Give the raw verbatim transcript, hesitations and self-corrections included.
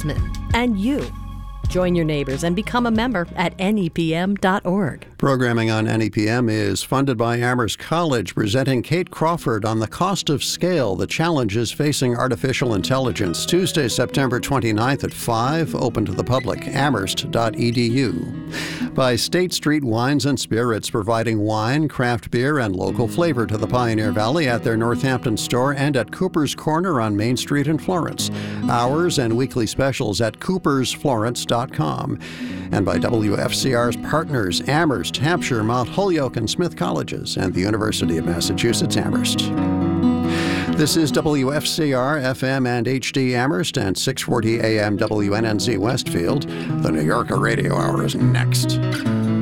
enforcement, and you. Join your neighbors and become a member at N E P M dot org. Programming on N E P M is funded by Amherst College, presenting Kate Crawford on the cost of scale, the challenges facing artificial intelligence. Tuesday, September twenty-ninth at five, open to the public, amherst dot e d u. By State Street Wines and Spirits, providing wine, craft beer, and local flavor to the Pioneer Valley at their Northampton store and at Cooper's Corner on Main Street in Florence. Hours and weekly specials at coopers florence dot com. And by W F C R's partners, Amherst, Hampshire, Mount Holyoke, and Smith Colleges, and the University of Massachusetts Amherst. This is W F C R, F M and H D Amherst, and six forty A M W N N Z Westfield. The New Yorker Radio Hour is next.